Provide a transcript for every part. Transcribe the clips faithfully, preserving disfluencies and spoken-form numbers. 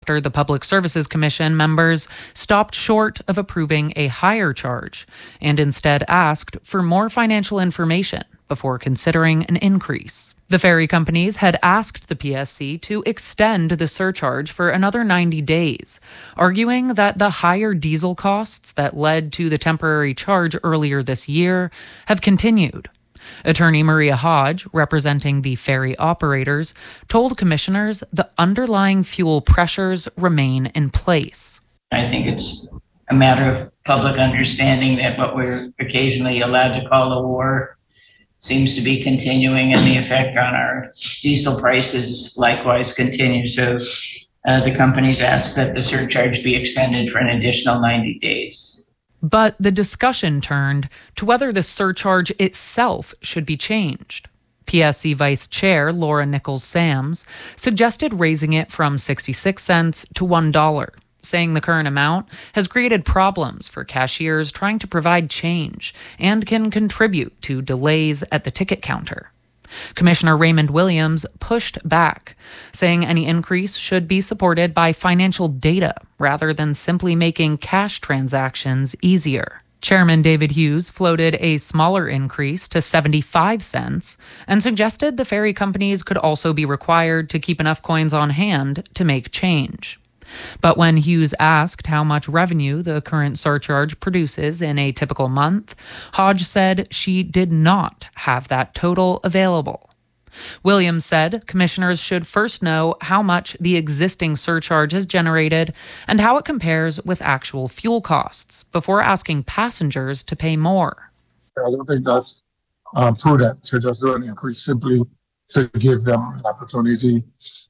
after the Public Services Commission members stopped short of approving a higher charge and instead asked for more financial information before considering an increase. The ferry companies had asked the P S C to extend the surcharge for another ninety days, arguing that the higher diesel costs that led to the temporary charge earlier this year have continued. Attorney Maria Hodge, representing the ferry operators, told commissioners the underlying fuel pressures remain in place. I think it's a matter of public understanding that what we're occasionally allowed to call a war seems to be continuing, and the effect on our diesel prices likewise continues. So uh, the companies ask that the surcharge be extended for an additional ninety days. But the discussion turned to whether the surcharge itself should be changed. P S C Vice Chair Laura Nichols-Sams suggested raising it from sixty-six cents to one dollar, saying the current amount has created problems for cashiers trying to provide change and can contribute to delays at the ticket counter. Commissioner Raymond Williams pushed back, saying any increase should be supported by financial data rather than simply making cash transactions easier. Chairman David Hughes floated a smaller increase to seventy-five cents and suggested the ferry companies could also be required to keep enough coins on hand to make change. But when Hughes asked how much revenue the current surcharge produces in a typical month, Hodge said she did not have that total available. Williams said commissioners should first know how much the existing surcharge has generated and how it compares with actual fuel costs before asking passengers to pay more. I don't think that's uh, prudent to just do an increase simply to give them an opportunity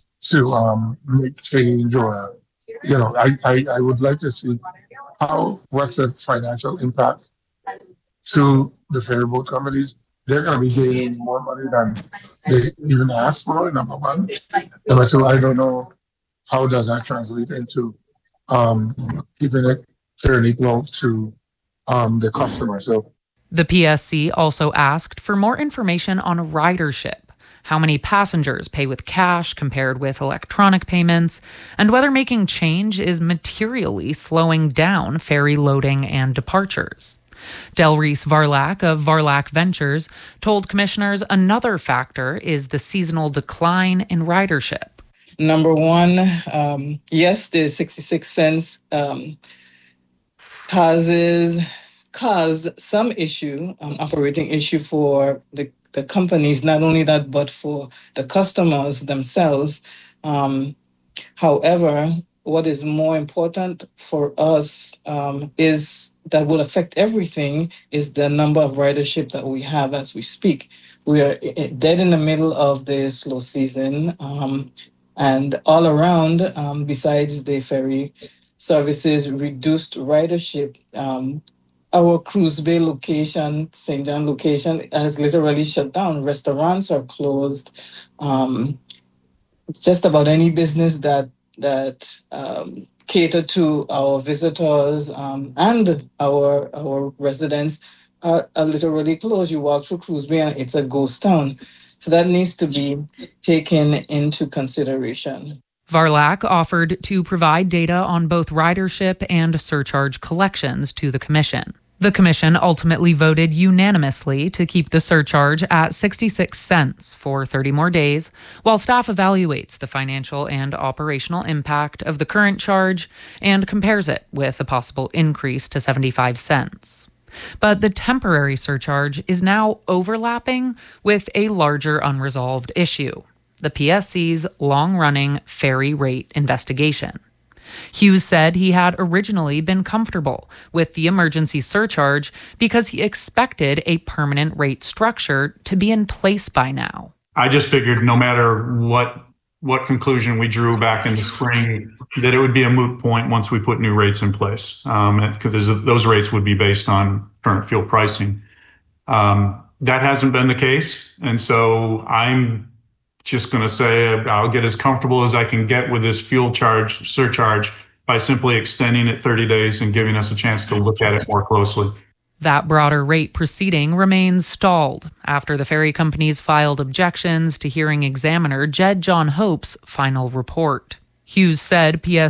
to um, make change or You know, I, I, I would like to see how, what's the financial impact to the ferry boat companies. They're going to be gaining more money than they even asked for, number one. And so I don't know how does that translate into um, keeping it fairly equal to um, the customer. So the P S C also asked for more information on ridership, how many passengers pay with cash compared with electronic payments, and whether making change is materially slowing down ferry loading and departures. Delreese Varlack of Varlack Ventures told commissioners another factor is the seasonal decline in ridership. Number one, um, yes, the sixty-six cents um, causes caused some issue, um, operating issue for the the companies, not only that, but for the customers themselves. Um, however, what is more important for us um, is that would affect everything is the number of ridership that we have as we speak. We are dead in the middle of the slow season, um, and all around, um, besides the ferry services, reduced ridership. Um, Our Cruise Bay location, Saint John location, has literally shut down. Restaurants are closed. Um, just about any business that that um, cater to our visitors um, and our our residents are, are literally closed. You walk through Cruise Bay and it's a ghost town. So that needs to be taken into consideration. Varlack offered to provide data on both ridership and surcharge collections to the commission. The commission ultimately voted unanimously to keep the surcharge at sixty-six cents for thirty more days, while staff evaluates the financial and operational impact of the current charge and compares it with a possible increase to seventy-five cents. But the temporary surcharge is now overlapping with a larger unresolved issue: the P S C's long-running ferry rate investigation. Hughes said he had originally been comfortable with the emergency surcharge because he expected a permanent rate structure to be in place by now. I just figured no matter what what conclusion we drew back in the spring, that it would be a moot point once we put new rates in place, um, because those rates would be based on current fuel pricing. Um, that hasn't been the case, and so I'm just going to say I'll get as comfortable as I can get with this fuel charge surcharge by simply extending it thirty days and giving us a chance to look at it more closely. That broader rate proceeding remains stalled after the ferry companies filed objections to hearing examiner Jed John Hope's final report. Hughes said P S